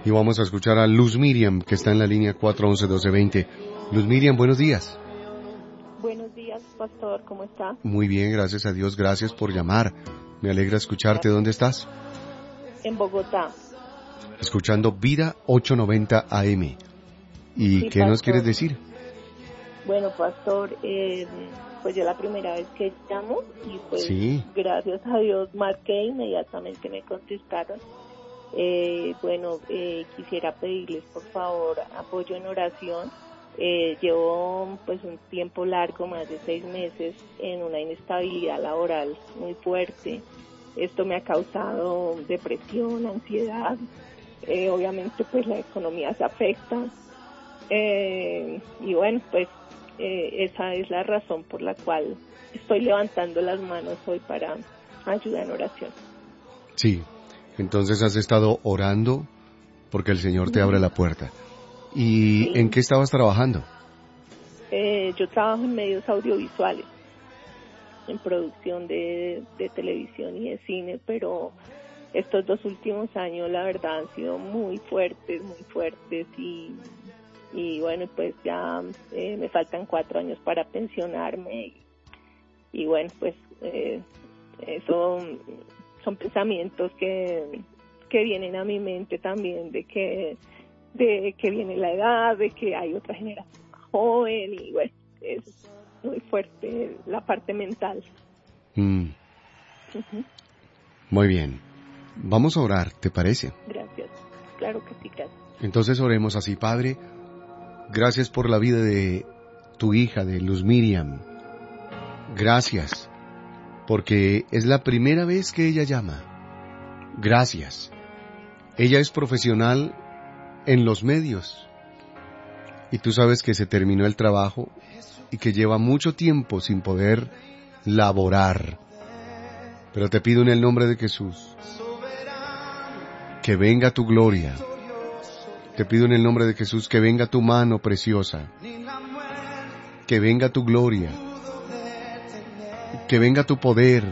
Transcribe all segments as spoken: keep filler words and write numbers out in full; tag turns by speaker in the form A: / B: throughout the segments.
A: Y vamos a escuchar a Luz Miriam, que está en la línea cuatro once doce veinte. Luz Miriam, buenos días.
B: Buenos días, pastor, ¿cómo está?
A: Muy bien, gracias a Dios, gracias por llamar. Me alegra escucharte. ¿Dónde estás?
B: En Bogotá.
A: Escuchando Vida ochocientos noventa A M. ¿Y
B: sí,
A: qué
B: pastor.
A: nos quieres decir?
B: Bueno, pastor, eh, pues yo la primera vez que llamo y pues
A: sí.
B: gracias a Dios marqué, inmediatamente me contestaron. Eh, bueno, eh, quisiera pedirles por favor apoyo en oración. Eh, llevo pues un tiempo largo, más de seis meses, en una inestabilidad laboral muy fuerte. Esto me ha causado depresión, ansiedad. Eh, obviamente pues la economía se afecta. Eh, y bueno, pues eh, esa es la razón por la cual estoy levantando las manos hoy para ayuda en oración.
A: Sí. Entonces has estado orando porque el Señor te abre la puerta. ¿Y
B: sí.
A: en qué estabas trabajando?
B: Eh, yo trabajo en medios audiovisuales, en producción de, de televisión y de cine, pero estos dos últimos años la verdad han sido muy fuertes, muy fuertes y, y bueno, pues ya eh, me faltan cuatro años para pensionarme y, y bueno, pues eh, eso... son pensamientos que, que vienen a mi mente también, de que de que viene la edad, de que hay otra generación más joven, y bueno, es muy fuerte la parte mental.
A: Mm.
B: Uh-huh.
A: Muy bien. Vamos a orar, ¿te parece?
B: Gracias. Claro que sí, gracias.
A: Entonces oremos así. Padre, gracias por la vida de tu hija, de Luz Miriam. Gracias. Porque es la primera vez que ella llama. Gracias. Ella es profesional en los medios. Y tú sabes que se terminó el trabajo y que lleva mucho tiempo sin poder laborar. Pero te pido en el nombre de Jesús que venga tu gloria. Te pido en el nombre de Jesús que venga tu mano preciosa. Que venga tu gloria. Que venga tu poder.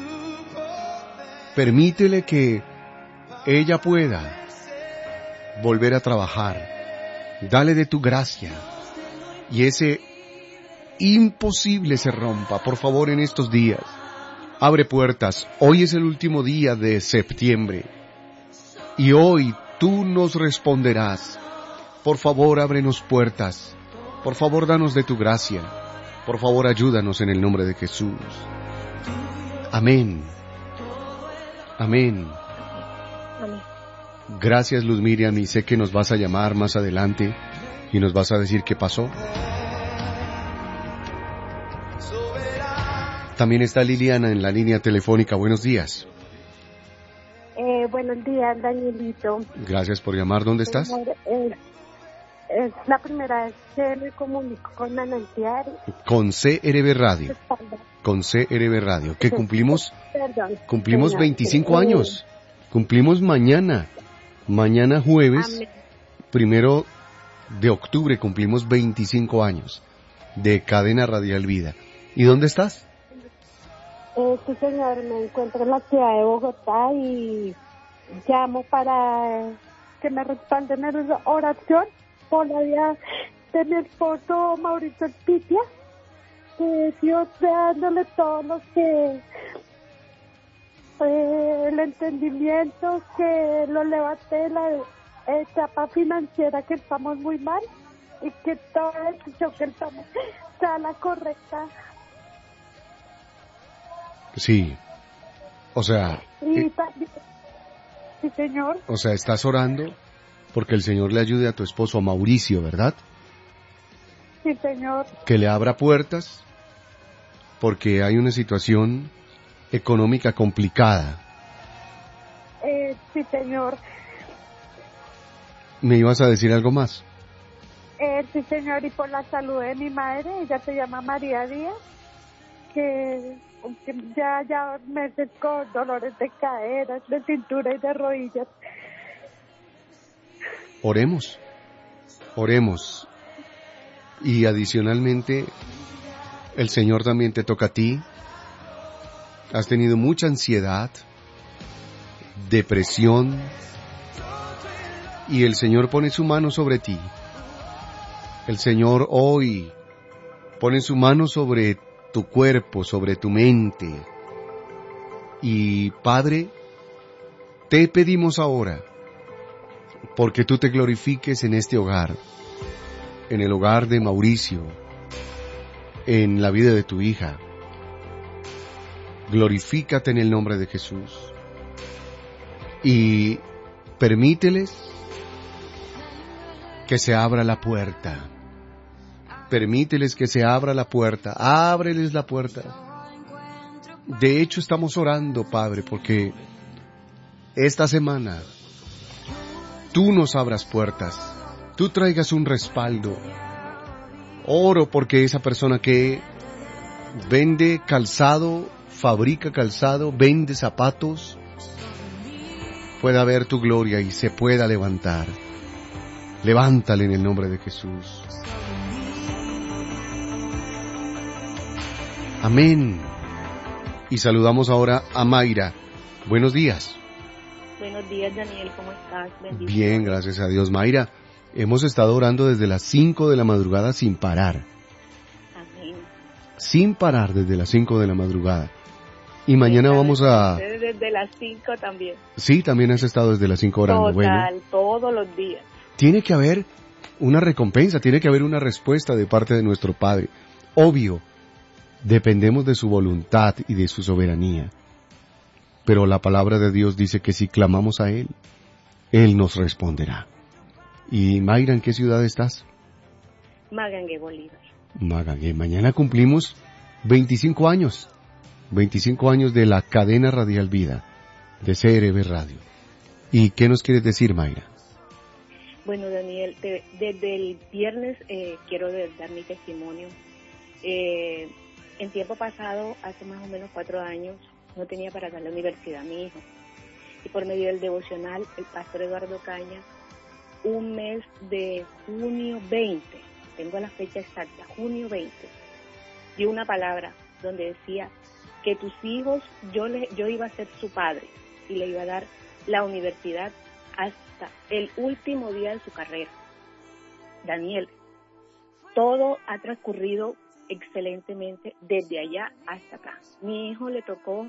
A: Permítele que ella pueda volver a trabajar. Dale de tu gracia. Y ese imposible se rompa, por favor, en estos días. Abre puertas. Hoy es el último día de septiembre. Y hoy tú nos responderás. Por favor, ábrenos puertas. Por favor, danos de tu gracia. Por favor, ayúdanos en el nombre de Jesús. Amén. Amén.
B: Amén.
A: Gracias, Luz Miriam, y sé que nos vas a llamar más adelante y nos vas a decir qué pasó. También está Liliana en la línea telefónica. Buenos días.
C: Eh, buenos días, Danielito.
A: Gracias por llamar. ¿Dónde estás?
C: Eh, es la primera vez que me comunico con Manantial.
A: Con C R B Radio. Con C R B Radio. Que cumplimos,
C: Perdón,
A: cumplimos
C: señor.
A: veinticinco
C: Eh,
A: años. Cumplimos mañana. Mañana jueves,
C: amén.
A: primero de octubre, cumplimos veinticinco años de Cadena Radial Vida. ¿Y dónde estás?
C: Eh, sí, señor, me encuentro en la ciudad de Bogotá y llamo para que me respalden en una oración por la vida de mi esposo Mauricio Pitia, que Dios dándole todos los que eh, el entendimiento, que lo levante de la etapa financiera que estamos muy mal y que toda la decisión que él tome sea la correcta.
A: Sí. O sea,
C: Y
A: eh,
C: también, sí, señor.
A: o sea, estás orando porque el Señor le ayude a tu esposo, a Mauricio, ¿verdad?
C: Sí, señor.
A: Que le abra puertas porque hay una situación económica complicada.
C: Eh, sí, señor.
A: ¿Me ibas a decir algo más?
C: Eh, sí, señor, y por la salud de mi madre, ella se llama María Díaz, que, que ya ya meses con dolores de caderas, de cintura y de rodillas.
A: Oremos, oremos. Y adicionalmente, el Señor también te toca a ti. Has tenido mucha ansiedad, depresión, y el Señor pone su mano sobre ti. El Señor hoy pone su mano sobre tu cuerpo, sobre tu mente. Y Padre, te pedimos ahora, porque tú te glorifiques en este hogar, en el hogar de Mauricio, en la vida de tu hija. Glorifícate en el nombre de Jesús. Y permíteles que se abra la puerta. Permíteles que se abra la puerta. Ábreles la puerta. De hecho, estamos orando, Padre, porque esta semana tú nos abras puertas. Tú traigas un respaldo. Oro porque esa persona que vende calzado, fabrica calzado, vende zapatos, pueda ver tu gloria y se pueda levantar. Levántale en el nombre de Jesús. Amén. Y saludamos ahora a Mayra. Buenos días.
B: Buenos días, Daniel, ¿cómo estás? Bendiciones.
A: Bien, gracias a Dios. Mayra, hemos estado orando desde las cinco de la madrugada sin parar.
B: Amén.
A: Sin parar desde las cinco de la madrugada. Y mañana vamos a...
B: Desde las cinco también.
A: Sí, también has estado desde las cinco orando.
B: Total,
A: bueno,
B: todos los días.
A: Tiene que haber una recompensa, tiene que haber una respuesta de parte de nuestro Padre. Obvio, dependemos de su voluntad y de su soberanía. Pero la palabra de Dios dice que si clamamos a Él, Él nos responderá. Y Mayra, ¿en qué ciudad estás?
B: Magangué, Bolívar.
A: Magangué. Mañana cumplimos veinticinco años. veinticinco años de la cadena Radial Vida, de C R B Radio. ¿Y qué nos quieres decir, Mayra?
B: Bueno, Daniel, te, desde el viernes eh, quiero de, dar mi testimonio. Eh, en tiempo pasado, hace más o menos cuatro años, no tenía para dar la universidad a mi hijo. Y por medio del devocional, el pastor Eduardo Caña, un mes de junio veinte, tengo la fecha exacta, junio veinte, dio una palabra donde decía que tus hijos, yo, le, yo iba a ser su padre y le iba a dar la universidad hasta el último día de su carrera. Daniel, todo ha transcurrido excelentemente desde allá hasta acá. Mi hijo le tocó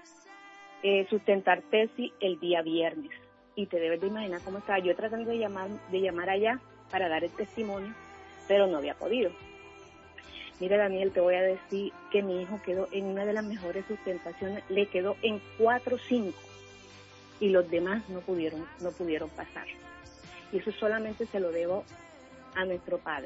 B: eh, sustentar tesis el día viernes y te debes de imaginar cómo estaba yo tratando de llamar, de llamar allá para dar el testimonio, pero no había podido. Mira, Daniel, te voy a decir que mi hijo quedó en una de las mejores sustentaciones, le quedó en cuatro cinco y los demás no pudieron, no pudieron pasar. Y eso solamente se lo debo a nuestro Padre.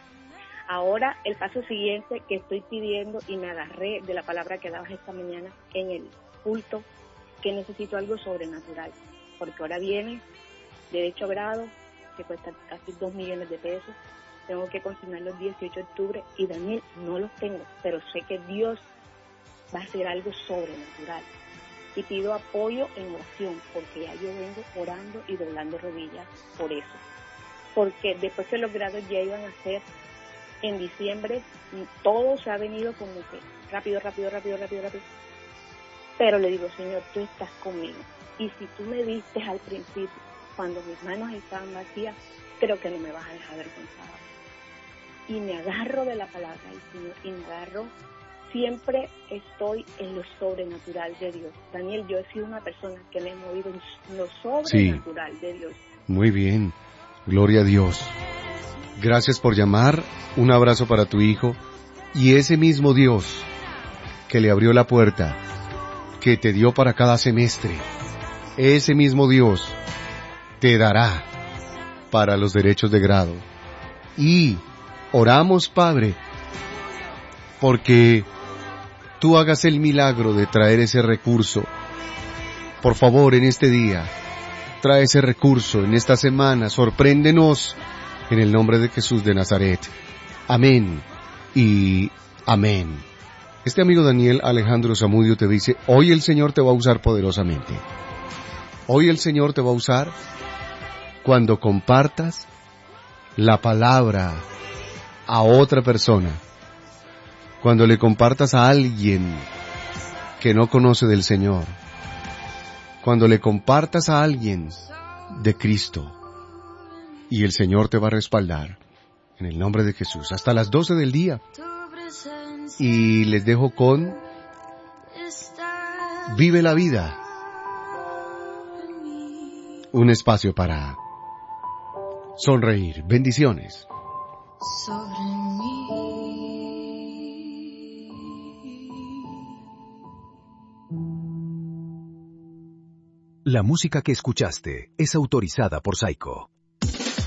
B: Ahora, el paso siguiente que estoy pidiendo, y me agarré de la palabra que dabas esta mañana en el culto, que necesito algo sobrenatural, porque ahora viene derecho grado, que cuesta casi dos millones de pesos, tengo que consignarlo el dieciocho de octubre, y Daniel, no los tengo, pero sé que Dios va a hacer algo sobrenatural. Y pido apoyo en oración, porque ya yo vengo orando y doblando rodillas por eso. Porque después que los grados ya iban a ser en diciembre, todo se ha venido como que rápido, rápido, rápido, rápido, rápido. Pero le digo, Señor, tú estás conmigo. Y si tú me diste al principio, cuando mis manos estaban vacías, creo que no me vas a dejar avergonzada. Y me agarro de la palabra del Señor, y me agarro, siempre estoy en lo sobrenatural de Dios. Daniel, yo he sido una persona que me he movido en lo sobrenatural sí. de Dios.
A: Muy bien, gloria a Dios. Gracias por llamar, un abrazo para tu hijo, y ese mismo Dios que le abrió la puerta, que te dio para cada semestre, ese mismo Dios te dará para los derechos de grado. Y oramos, Padre, porque tú hagas el milagro de traer ese recurso. Por favor, en este día, trae ese recurso, en esta semana, sorpréndenos, en el nombre de Jesús de Nazaret. Amén y amén. Este amigo Daniel Alejandro Zamudio te dice, hoy el Señor te va a usar poderosamente. Hoy el Señor te va a usar cuando compartas la palabra a otra persona, cuando le compartas a alguien que no conoce del Señor, cuando le compartas a alguien de Cristo. y el Señor te va a respaldar. En el nombre de Jesús. Hasta las doce del día. Y les dejo con Vive la Vida. Un espacio para sonreír. Bendiciones.
D: Sobre mí.
E: La música que escuchaste es autorizada por Saico.